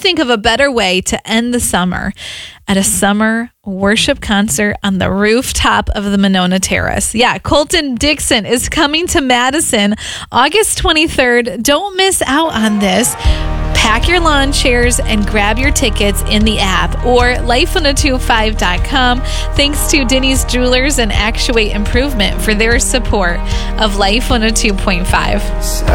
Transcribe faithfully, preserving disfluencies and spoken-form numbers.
couldn't think of a better way to end the summer at a summer worship concert on the rooftop of the Monona Terrace. Yeah, Colton Dixon is coming to Madison August twenty-third. Don't miss out on this. Pack your lawn chairs and grab your tickets in the app or life one oh two point five dot com. Thanks to Denny's Jewelers and Actuate Improvement for their support of Life one oh two point five.